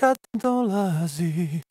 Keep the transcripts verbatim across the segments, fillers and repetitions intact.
kad dolaziš.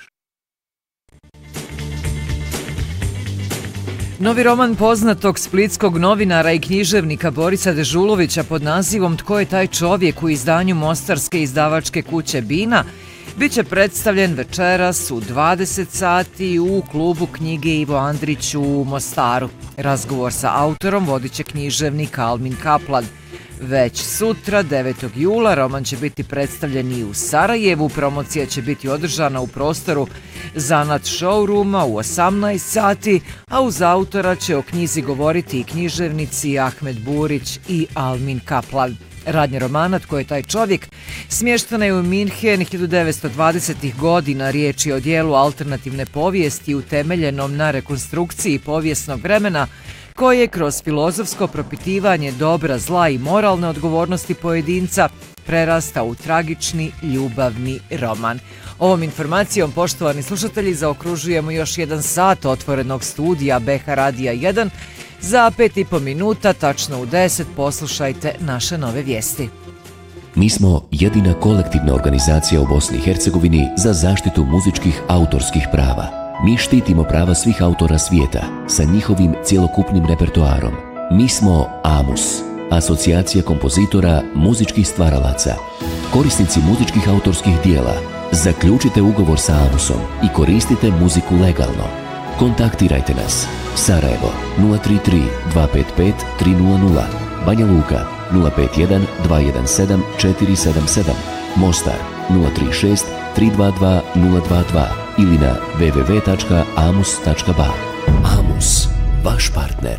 Novi roman poznatog splitskog novinara i književnika Borisa Dežulovića pod nazivom Tko je taj čovjek u izdanju mostarske izdavačke kuće Bina biće predstavljen večeras u dvadeset sati u klubu knjige Ivo Andrić u Mostaru. Razgovor sa autorom vodit će književnik Almin Kaplan. Već sutra, devetog jula, roman će biti predstavljen i u Sarajevu. Promocija će biti održana u prostoru Zanat showrooma u osamnaest sati, a uz autora će o knjizi govoriti i književnici Ahmed Burić i Almin Kaplan. Radnja romana Tko je taj čovjek smještena je u Minhen hiljadu devetsto dvadesetih godina. Riječ je o dijelu alternativne povijesti utemeljenom na rekonstrukciji povijesnog vremena koje kroz filozofsko propitivanje dobra, zla i moralne odgovornosti pojedinca prerasta u tragični ljubavni roman. Ovom informacijom, poštovani slušatelji, zaokružujemo još jedan sat otvorenog studija B H Radija jedan. Za pet i po minuta, tačno u deset, poslušajte naše nove vijesti. Mi smo jedina kolektivna organizacija u Bosni i Hercegovini za zaštitu muzičkih autorskih prava. Mi štitimo prava svih autora svijeta sa njihovim cjelokupnim repertoarom. Mi smo AMUS, Asocijacija kompozitora muzičkih stvaralaca. Korisnici muzičkih autorskih dijela, zaključite ugovor sa AMUSom i koristite muziku legalno. Kontaktirajte nas. Sarajevo nula tri tri dva pet pet tri nula nula, Banja Luka nula pet jedan dva jedan sedam četiri sedam sedam, Mostar nula tri šest tri dva dva nula dva dva ili na w w w tačka amus tačka ba. AMUS, vaš partner.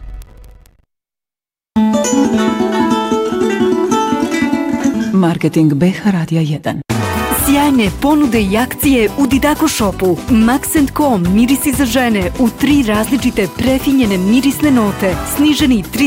Marketing B H Radija jedan. Sjajne ponude i akcije u Didako shopu. Max and Co. Mirisi za žene u tri različite prefinjene mirisne note. Sniženi trideset